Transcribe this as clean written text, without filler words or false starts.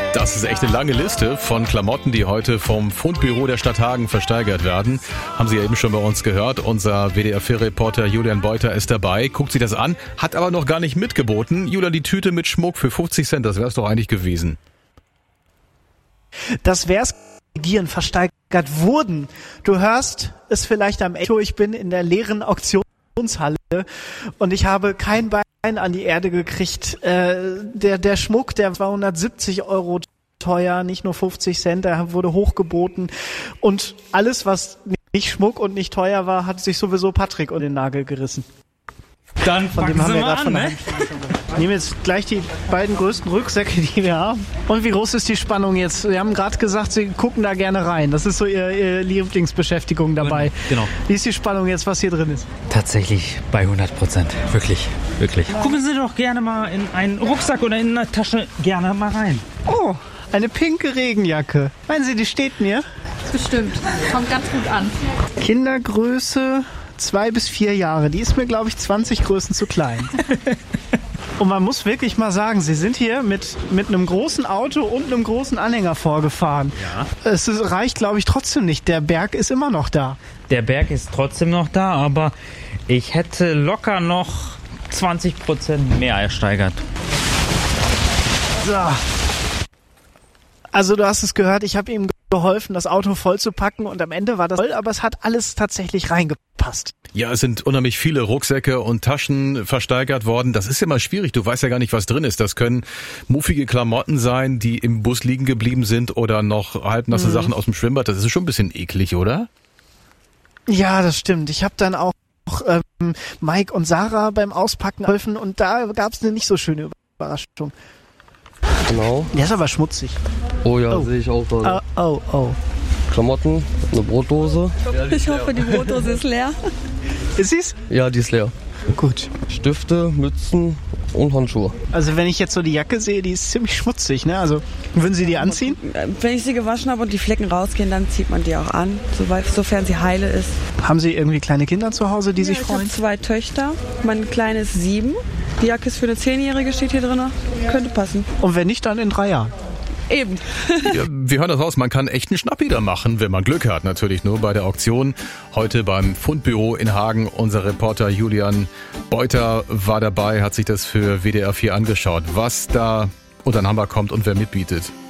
Das ist echt eine lange Liste von Klamotten, die heute vom Fundbüro der Stadt Hagen versteigert werden. Haben Sie ja eben schon bei uns gehört. Unser WDR-4-Reporter Julian Beuter ist dabei, guckt sich das an, hat aber noch gar nicht mitgeboten. Julian, die Tüte mit Schmuck für 50 Cent, das wäre es doch eigentlich gewesen. Das wär's, die versteigert wurden. Du hörst es vielleicht am Echo, ich bin in der leeren Auktionshalle und ich habe kein Bein an die Erde gekriegt. Der Schmuck, der war 170 € teuer, nicht nur 50 Cent, der wurde hochgeboten. Und alles, was nicht Schmuck und nicht teuer war, hat sich sowieso Patrick um den Nagel gerissen. Dann Von dem packen haben Sie wir mal gerade an, von der ne? Hand. Ich nehme jetzt gleich die beiden größten Rucksäcke, die wir haben. Und wie groß ist die Spannung jetzt? Sie haben gerade gesagt, Sie gucken da gerne rein. Das ist so Ihr Lieblingsbeschäftigung dabei. Genau. Wie ist die Spannung jetzt, was hier drin ist? Tatsächlich bei 100%. Wirklich. Gucken Sie doch gerne mal in einen Rucksack oder in eine Tasche gerne mal rein. Oh, eine pinke Regenjacke. Meinen Sie, die steht mir? Bestimmt. Kommt ganz gut an. Kindergröße 2 bis 4 Jahre. Die ist mir, glaube ich, 20 Größen zu klein. Und man muss wirklich mal sagen, Sie sind hier mit einem großen Auto und einem großen Anhänger vorgefahren. Ja. Es reicht, glaube ich, trotzdem nicht. Der Berg ist immer noch da. Der Berg ist trotzdem noch da, aber ich hätte locker noch 20% mehr ersteigert. So. Also du hast es gehört, ich habe ihm geholfen, das Auto voll zu packen und am Ende war das voll, aber es hat alles tatsächlich reingepasst. Ja, es sind unheimlich viele Rucksäcke und Taschen versteigert worden. Das ist ja mal schwierig, du weißt ja gar nicht, was drin ist. Das können muffige Klamotten sein, die im Bus liegen geblieben sind oder noch halbnasse Sachen aus dem Schwimmbad. Das ist schon ein bisschen eklig, oder? Ja, das stimmt. Ich habe dann auch Mike und Sarah beim Auspacken geholfen und da gab es eine nicht so schöne Überraschung. Genau. Der ist aber schmutzig. Oh ja, sehe ich auch gerade. Oh. Klamotten, eine Brotdose. Ich hoffe, die Brotdose ist leer. Ist sie's? Ja, die ist leer. Gut. Stifte, Mützen und Handschuhe. Also wenn ich jetzt so die Jacke sehe, die ist ziemlich schmutzig, ne? Also würden Sie die anziehen? Wenn ich sie gewaschen habe und die Flecken rausgehen, dann zieht man die auch an, sofern sie heile ist. Haben Sie irgendwie kleine Kinder zu Hause, die sich Ich freuen? habe 2 Töchter. Mein Kleine ist 7. Die Jacke ist für eine 10-Jährige, steht hier drin. Könnte passen. Und wenn nicht, dann in 3 Jahren. Eben. Ja, wir hören das raus, man kann echt einen Schnappi da machen, wenn man Glück hat. Natürlich nur bei der Auktion. Heute beim Fundbüro in Hagen. Unser Reporter Julian Beuter war dabei, hat sich das für WDR 4 angeschaut, was da unter den Hammer kommt und wer mitbietet.